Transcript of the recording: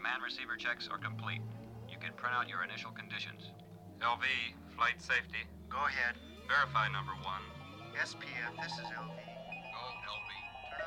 Command receiver checks are complete. You can print out your initial conditions. LV, flight safety. Go ahead. Verify number 1. SPF, this is LV. Go, LV.